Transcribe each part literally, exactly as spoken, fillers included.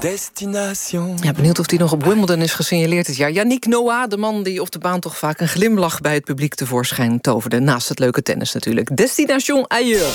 Destination. Ja, benieuwd of die nog op Wimbledon is gesignaleerd dit jaar. Yannick Noah, de man die op de baan toch vaak een glimlach bij het publiek tevoorschijn toverde. Naast het leuke tennis natuurlijk. Destination ailleurs.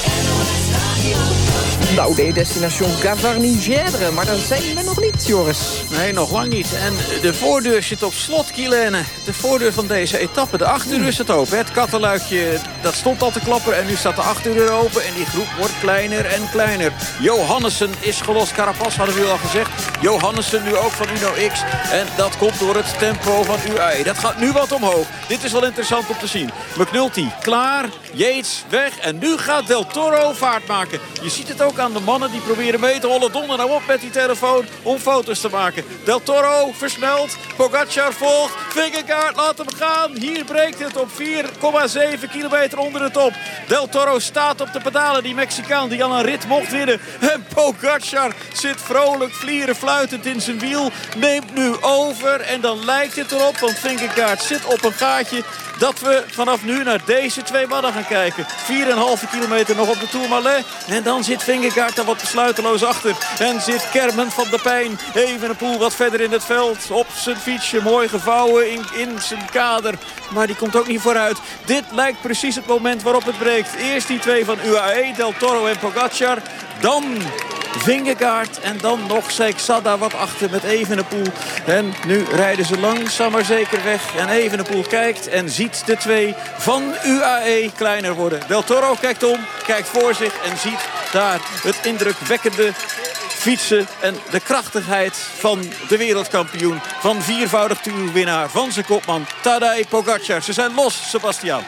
Nou, de Destination Gavarnie-Gèvres, maar daar zijn we nog niet, Joris. Nee, nog lang niet. En de voordeur zit op slot, Guilaine. De voordeur van deze etappe. De achterdeur is het open. Het kattenluikje, dat stond al te klapperen. En nu staat de achterdeur open. En die groep wordt kleiner en kleiner. Johannessen is gelost. Carapaz hadden we al gezegd. Johannessen nu ook van Uno X. En dat komt door het tempo van U A E. Dat gaat nu wat omhoog. Dit is wel interessant om te zien. McNulty klaar. Yates weg. En nu gaat Del Toro vaart maken. Je ziet het ook aan de mannen die proberen mee te hollen. Donder nou op met die telefoon om foto's te maken. Del Toro versnelt. Pogacar volgt. Vingegaard laat hem gaan. Hier breekt het op vier komma zeven kilometer onder de top. Del Toro staat op de pedalen. Die Mexicaan die al een rit mocht winnen. En Pogacar zit vrolijk vlieren fluitend in zijn wiel. Neemt nu over. En dan lijkt het erop. Want Vingegaard zit op een gaatje. Dat we vanaf nu naar deze twee mannen gaan kijken. vier komma vijf kilometer nog op de Tourmalet. En dan zit Vingegaard daar wat besluiteloos achter. En zit Kermen van der Pijn Evenepoel wat verder in het veld. Op zijn fietsje, mooi gevouwen in, in zijn kader. Maar die komt ook niet vooruit. Dit lijkt precies het moment waarop het breekt. Eerst die twee van U A E, Del Toro en Pogacar. Dan Vingegaard en dan nog Seixada wat achter met Evenepoel. En nu rijden ze langzaam maar zeker weg. En Evenepoel kijkt en ziet de twee van U A E kleiner worden. Del Toro kijkt om, kijkt voor zich en ziet daar het indrukwekkende fietsen en de krachtigheid van de wereldkampioen. Van viervoudig toerwinnaar, van zijn kopman Tadej Pogacar. Ze zijn los, Sebastian.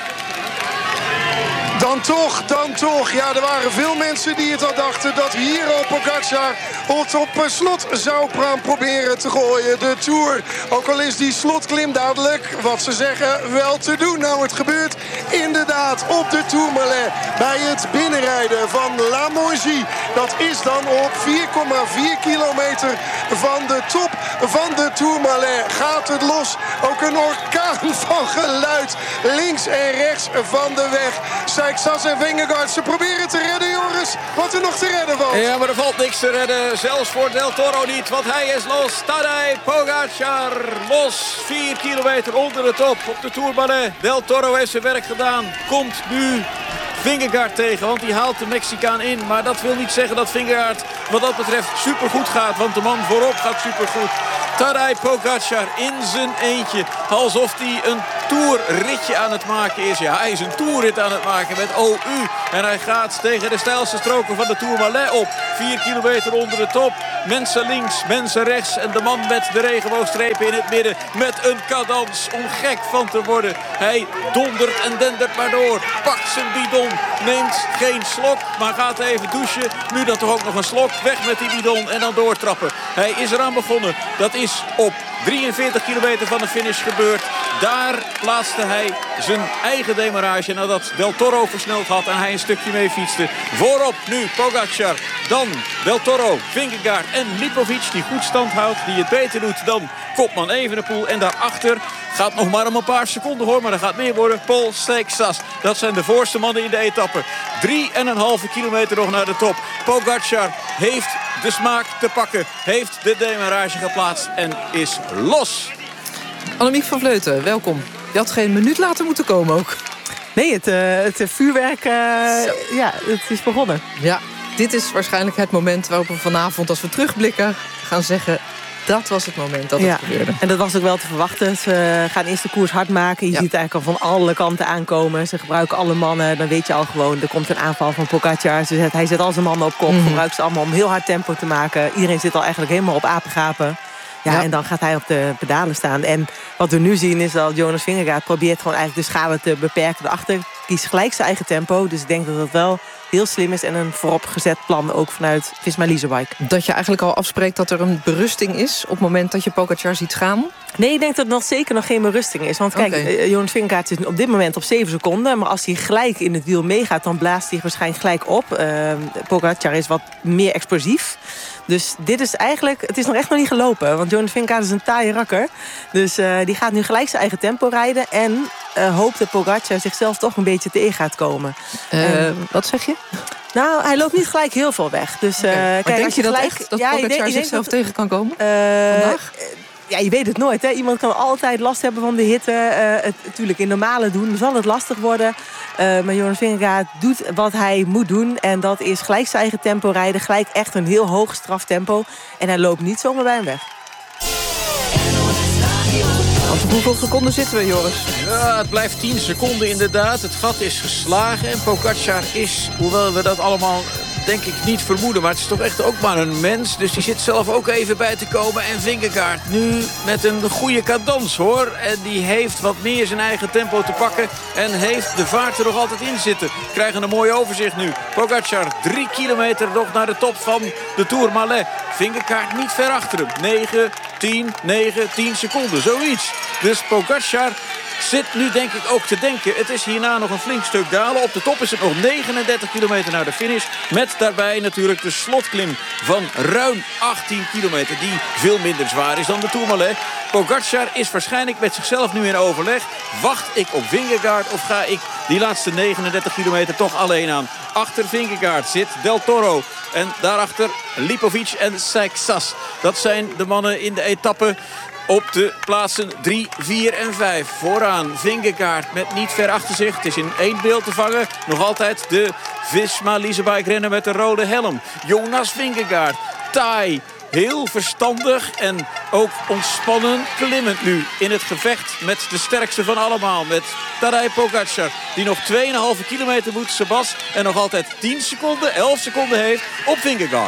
Dan toch, dan toch. Ja, er waren veel mensen die het al dachten dat hier al Pogacar het op slot zou proberen te gooien. De Tour. Ook al is die slotklim duidelijk, wat ze zeggen, wel te doen. Nou, het gebeurt inderdaad op de Tourmalet. Bij het binnenrijden van La Mongie. Dat is dan op vier komma vier kilometer van de top van de Tourmalet. Gaat het los. Ook een orkaan van geluid. Links en rechts van de weg. Seixas en Vingegaard, ze proberen te redden, Joris. Wat er nog te redden valt. Ja, maar er valt niks te redden. Zelfs voor Del Toro niet, want hij is los. Tadej Pogacar los. Vier kilometer onder de top op de Tourmalet. Del Toro heeft zijn werk gedaan. Komt nu Vingegaard tegen, want die haalt de Mexicaan in. Maar dat wil niet zeggen dat Vingegaard wat dat betreft supergoed gaat. Want de man voorop gaat supergoed. Tadej Pogacar in zijn eentje. Alsof hij een toerritje aan het maken is. Ja, hij is een toerrit aan het maken met O U. En hij gaat tegen de steilste stroken van de Tourmalet op. Vier kilometer onder de top. Mensen links, mensen rechts. En de man met de regenboogstrepen in het midden. Met een cadans om gek van te worden. Hij dondert en dendert maar door. Pakt zijn bidon. Neemt geen slok, maar gaat even douchen. Nu dan toch ook nog een slok. Weg met die bidon en dan doortrappen. Hij is eraan begonnen. Dat is op drieënveertig kilometer van de finish gebeurd. Daar plaatste hij zijn eigen demarrage nadat Del Toro versneld had en hij een stukje mee fietste. Voorop nu Pogacar, dan Del Toro, Vingegaard en Lipovic die goed stand houdt, die het beter doet dan kopman Evenepoel. En daarachter gaat nog maar om een paar seconden hoor, maar er gaat meer worden. Paul Seixas, dat zijn de voorste mannen in de etappe. Drie en een halve kilometer nog naar de top. Pogacar heeft de smaak te pakken, heeft de demarrage geplaatst en is los. Annemiek van Vleuten, welkom. Je had geen minuut later moeten komen ook. Nee, het, uh, het vuurwerk, uh, ja, het is begonnen. Ja, dit is waarschijnlijk het moment waarop we vanavond, als we terugblikken, gaan zeggen, dat was het moment dat het ja, gebeurde. En dat was ook wel te verwachten. Ze gaan eerst de koers hard maken. Je ja. ziet het eigenlijk al van alle kanten aankomen. Ze gebruiken alle mannen. Dan weet je al gewoon, er komt een aanval van Pogacar. Ze zet, hij zet al zijn mannen op kop. Mm-hmm. Gebruikt ze allemaal om heel hard tempo te maken. Iedereen zit al eigenlijk helemaal op apengapen. Ja, ja, en dan gaat hij op de pedalen staan. En wat we nu zien is dat Jonas Vingegaard probeert gewoon eigenlijk de schade te beperken daarachter. Kiest gelijk zijn eigen tempo. Dus ik denk dat dat wel heel slim is. En een vooropgezet plan ook vanuit Visma Leasebike. Dat je eigenlijk al afspreekt dat er een berusting is op het moment dat je Pogacar ziet gaan? Nee, ik denk dat het nog zeker nog geen berusting is. Want kijk, okay. Jonas Vingegaard zit op dit moment op zeven seconden. Maar als hij gelijk in het wiel meegaat, dan blaast hij waarschijnlijk gelijk op. Uh, Pogacar is wat meer explosief. Dus dit is eigenlijk, het is nog echt nog niet gelopen. Want Jonas Vingegaard is een taaie rakker. Dus uh, die gaat nu gelijk zijn eigen tempo rijden. En uh, hoopt dat Pogacar zichzelf toch een beetje tegen gaat komen. Uh, uh, wat zeg je? Nou, hij loopt niet gelijk heel veel weg. Dus, uh, okay. kijk, denk je dat gelijk, echt? Dat ja, Pogacar zichzelf dat, tegen kan komen? Uh, vandaag? Ja, je weet het nooit. Hè? Iemand kan altijd last hebben van de hitte. Uh, het, natuurlijk, in normale doen zal het lastig worden. Uh, maar Jonas Vingegaard doet wat hij moet doen. En dat is gelijk zijn eigen tempo rijden. Gelijk echt een heel hoog straftempo. En hij loopt niet zomaar bij hem weg. Op hoeveel seconden zitten we, Joris? Ja, het blijft tien seconden inderdaad. Het gat is geslagen. En Pogacar is, hoewel we dat allemaal denk ik niet vermoeden, maar het is toch echt ook maar een mens. Dus die zit zelf ook even bij te komen. En Vingegaard nu met een goede cadans, hoor. En die heeft wat meer zijn eigen tempo te pakken. En heeft de vaart er nog altijd in zitten. Krijgen een mooi overzicht nu. Pogacar drie kilometer nog naar de top van de Tourmalet. Vingegaard niet ver achter hem. negen, tien, negen, tien seconden. Zoiets. Dus Pogacar zit nu denk ik ook te denken. Het is hierna nog een flink stuk dalen. Op de top is het nog negenendertig kilometer naar de finish. Met daarbij natuurlijk de slotklim van ruim achttien kilometer. Die veel minder zwaar is dan de Tourmalet. Pogacar is waarschijnlijk met zichzelf nu in overleg. Wacht ik op Vingegaard of ga ik die laatste negenendertig kilometer toch alleen aan? Achter Vingegaard zit Del Toro. En daarachter Lipovic en Seixas. Dat zijn de mannen in de etappe op de plaatsen drie, vier en vijf. Vooraan Vingegaard met niet ver achter zich. Het is in één beeld te vangen. Nog altijd de Visma-Leasebike renner met de rode helm. Jonas Vingegaard. Taai. Heel verstandig en ook ontspannen klimmend nu in het gevecht met de sterkste van allemaal. Met Tadej Pogacar, die nog twee komma vijf kilometer moet, Sebas. En nog altijd tien seconden, elf seconden heeft op Vingegaard.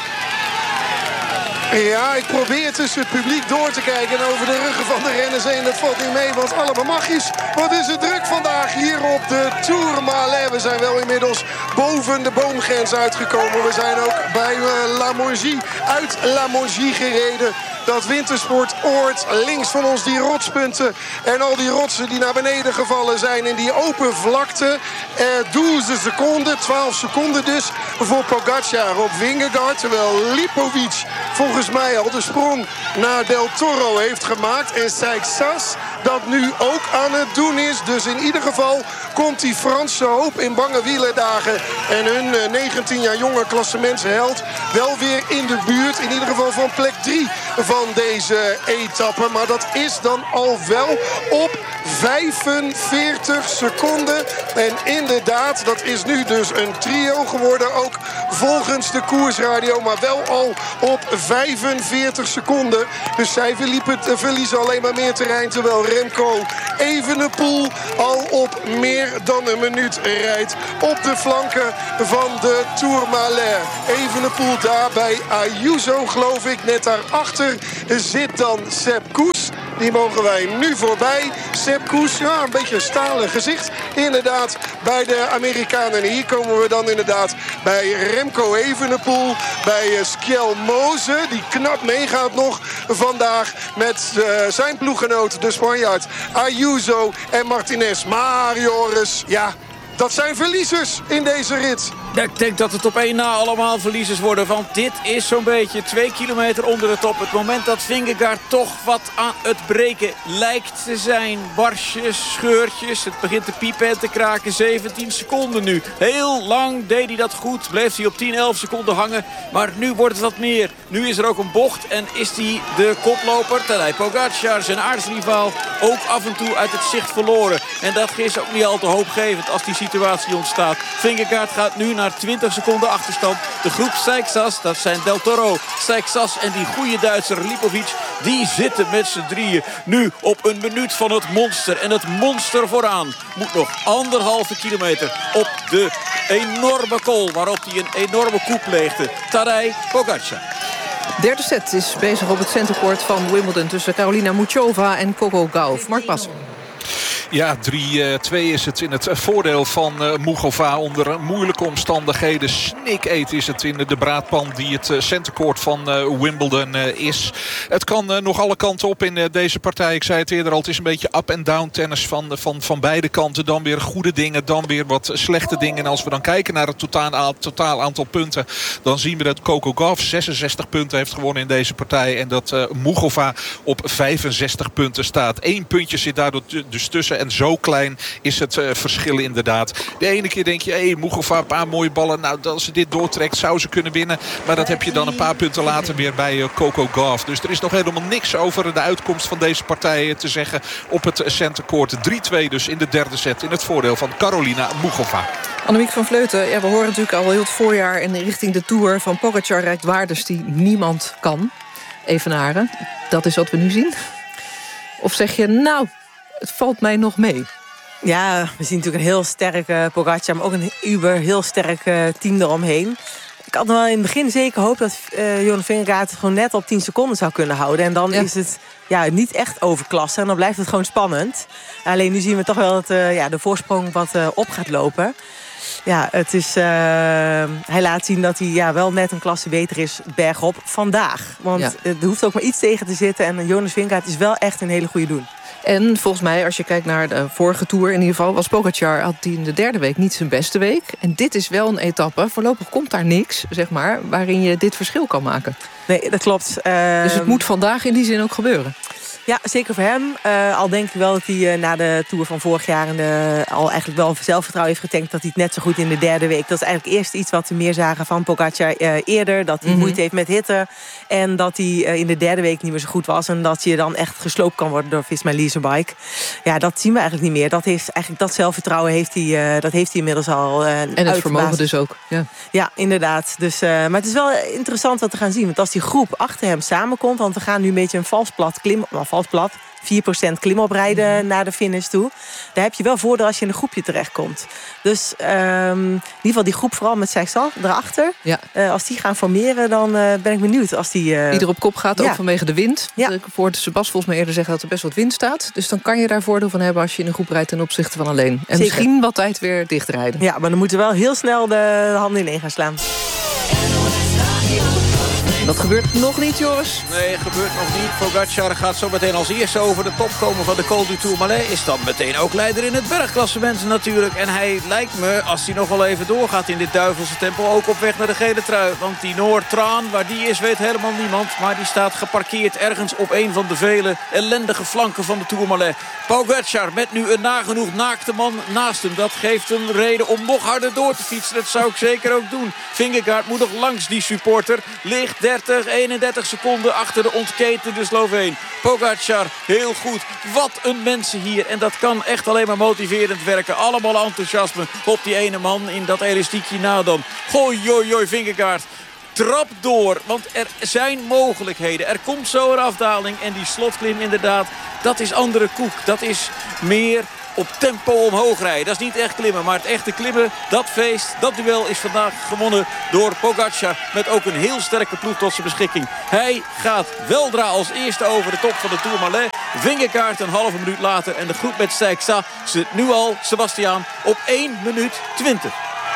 Ja, ik probeer tussen het publiek door te kijken over de ruggen van de renners heen. Dat valt niet mee, want allemaal magisch. Wat is het druk vandaag hier op de Tourmalet. We zijn wel inmiddels boven de boomgrens uitgekomen. We zijn ook bij uh, La Mongie, uit La Mongie gereden. Dat wintersportoord, links van ons die rotspunten. En al die rotsen die naar beneden gevallen zijn in die open vlakte. Eh, twaalf seconden, twaalf seconden dus voor Pogacar op Vingegaard. Terwijl Lipovic volgens mij al de sprong naar Del Toro heeft gemaakt. En Seixas dat nu ook aan het doen is. Dus in ieder geval komt die Franse hoop in bange wielerdagen. En hun eh, negentien jaar jonge klassementsheld wel weer in de buurt. In ieder geval van plek drie van deze etappe. Maar dat is dan al wel op vijfenveertig seconden. En inderdaad, dat is nu dus een trio geworden. Ook volgens de koersradio. Maar wel al op vijfenveertig seconden. Dus zij verliezen alleen maar meer terrein. Terwijl Remco Evenepoel al op meer dan een minuut rijdt. Op de flanken van de Tourmalet. Evenepoel daar bij Ayuso, geloof ik. Net daarachter zit dan Sepp Kuss. Die mogen wij nu voorbij. Sepp Kuss, ja, een beetje een stalen gezicht. Inderdaad, bij de Amerikanen. En hier komen we dan inderdaad bij Remco Evenepoel. Bij uh, Skjel Moze, die knap meegaat nog vandaag met uh, zijn ploeggenoot, de Spanjaard Ayuso en Martinez. Maar Joris, ja, dat zijn verliezers in deze rit. Ja, ik denk dat het op één na allemaal verliezers worden. Want dit is zo'n beetje twee kilometer onder de top. Het moment dat Vingegaard toch wat aan het breken lijkt te zijn. Barsjes, scheurtjes. Het begint te piepen en te kraken. zeventien seconden nu. Heel lang deed hij dat goed. Bleef hij op tien, elf seconden hangen. Maar nu wordt het wat meer. Nu is er ook een bocht. En is hij de koploper, Tadej Pogacar, zijn aardsrivaal, ook af en toe uit het zicht verloren. En dat is ook niet al te hoopgevend als die situatie ontstaat. Vingegaard gaat nu naar twintig seconden achterstand. De groep Seixas, dat zijn Del Toro, Seixas en die goede Duitser Lipovic, die zitten met z'n drieën nu op een minuut van het monster. En het monster vooraan moet nog anderhalve kilometer op de enorme kool waarop hij een enorme koep leegde. Tadej Pogacar. Derde set is bezig op het centercourt van Wimbledon tussen Carolina Muchova en Coco Gauff. Mark Pas. Ja, drie twee is het in het voordeel van uh, Muchova onder moeilijke omstandigheden. Snik-eet is het in de braadpan die het uh, centercourt van uh, Wimbledon uh, is. Het kan uh, nog alle kanten op in uh, deze partij. Ik zei het eerder al, het is een beetje up-and-down tennis van, van, van beide kanten. Dan weer goede dingen, dan weer wat slechte dingen. En als we dan kijken naar het totaal, totaal aantal punten, dan zien we dat Coco Gauff zesenzestig punten heeft gewonnen in deze partij. En dat uh, Muchova op vijfenzestig punten staat. Eén puntje zit daar dus tussen. seconden. En zo klein is het uh, verschil inderdaad. De ene keer denk je, hé, hey, Muguruza, een paar mooie ballen. Nou, als ze dit doortrekt, zou ze kunnen winnen. Maar dat heb je dan een paar punten later weer bij uh, Coco Gauff. Dus er is nog helemaal niks over de uitkomst van deze partij te zeggen op het centercourt. drie twee dus in de derde set in het voordeel van Karolina Muguruza. Annemiek van Vleuten, ja, we horen natuurlijk al heel het voorjaar en richting de Tour van Pogacar reikt waardes die niemand kan evenaren. Dat is wat we nu zien. Of zeg je, nou, het valt mij nog mee? Ja, we zien natuurlijk een heel sterke Pogacar, maar ook een uber heel sterk uh, team eromheen. Ik had nog wel in het begin zeker hoop dat uh, Jonas Vingegaard het gewoon net op tien seconden zou kunnen houden. En dan ja. is het ja, niet echt overklasse en dan blijft het gewoon spannend. Alleen nu zien we toch wel dat uh, ja, de voorsprong wat uh, op gaat lopen. Ja, het is, uh, hij laat zien dat hij ja, wel net een klasse beter is bergop vandaag. Want ja. er hoeft ook maar iets tegen te zitten. En Jonas Vingegaard is wel echt een hele goede doen. En volgens mij, als je kijkt naar de vorige Tour in ieder geval, was Pogacar, had hij in de derde week niet zijn beste week. En dit is wel een etappe, voorlopig komt daar niks, zeg maar, waarin je dit verschil kan maken. Nee, dat klopt. Uh, dus het moet vandaag in die zin ook gebeuren. Ja, zeker voor hem. Uh, al denk ik wel dat hij uh, na de Tour van vorig jaar en de, al eigenlijk wel zelfvertrouwen heeft getankt dat hij het net zo goed in de derde week. Dat is eigenlijk eerst iets wat we meer zagen van Pogacar uh, eerder. Dat hij mm-hmm. moeite heeft met hitte. En dat hij uh, in de derde week niet meer zo goed was. En dat je dan echt gesloopt kan worden door Visma Leasebike. Ja, dat zien we eigenlijk niet meer. Dat heeft eigenlijk dat zelfvertrouwen heeft hij, uh, dat heeft hij inmiddels al. Uh, en het vermogen dus ook. Ja, ja inderdaad. Dus, uh, maar het is wel interessant wat te gaan zien. Want als die groep achter hem samenkomt, want we gaan nu een beetje een vals plat klim, well, vals plat, vier procent klimoprijden mm-hmm. naar de finish toe. Daar heb je wel voordeel als je in een groepje terechtkomt. Dus um, in ieder geval die groep, vooral met Seixal erachter. Ja. Uh, als die gaan formeren, dan uh, ben ik benieuwd. Als die, uh... Ieder op kop gaat, ja. ook vanwege de wind. Ja. Ik hoorde Sebas volgens mij eerder zeggen dat er best wat wind staat. Dus dan kan je daar voordeel van hebben als je in een groep rijdt ten opzichte van alleen. En Zeker. misschien wat tijd weer dichtrijden. Ja, maar dan moeten we wel heel snel de handen ineen gaan slaan. Dat gebeurt nog niet, Joris. Nee, gebeurt nog niet. Pogacar gaat zo meteen als eerste over de top komen van de Col du Tourmalet. Is dan meteen ook leider in het bergklassement natuurlijk. En hij lijkt me, als hij nog wel even doorgaat in dit duivelse tempo, ook op weg naar de gele trui. Want die Noor Traan, waar die is, weet helemaal niemand. Maar die staat geparkeerd ergens op een van de vele ellendige flanken van de Tourmalet. Pogacar met nu een nagenoeg naakte man naast hem. Dat geeft hem reden om nog harder door te fietsen. Dat zou ik zeker ook doen. Vingegaard moet nog langs die supporter. Ligt dertig, eenendertig seconden achter de ontketende Sloveen. Pogacar, heel goed. Wat een mensen hier. En dat kan echt alleen maar motiverend werken. Allemaal enthousiasme op die ene man in dat elastiekje na dan. Gooi, joi, joi, Vingegaard. Trap door, want er zijn mogelijkheden. Er komt zo een afdaling en die slotklim inderdaad, dat is andere koek. Dat is meer op tempo omhoog rijden. Dat is niet echt klimmen, maar het echte klimmen, dat feest, dat duel is vandaag gewonnen door Pogacar. Met ook een heel sterke ploeg tot zijn beschikking. Hij gaat weldra als eerste over de top van de Tourmalet. Vingegaard een halve minuut later en de groep met Seixal zit nu al, Sebastiaan, op één minuut twintig.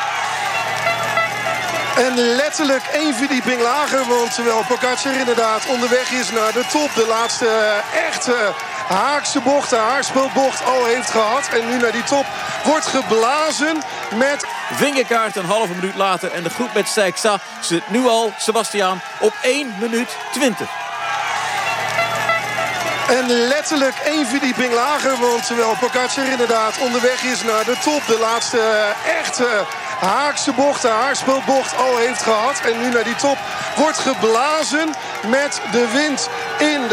En letterlijk één verdieping lager. Want terwijl Pogacar inderdaad onderweg is naar de top. De laatste echte haakse bocht, de haarspeelbocht al heeft gehad. En nu naar die top wordt geblazen met Vingegaard een halve minuut later. En de groep met Seixal zit nu al, Sebastiaan, op één minuut twintig. En letterlijk één verdieping lager. Want terwijl Pogacar inderdaad onderweg is naar de top. De laatste echte haakse bocht, de haarspeelbocht al heeft gehad. En nu naar die top wordt geblazen met de wind in de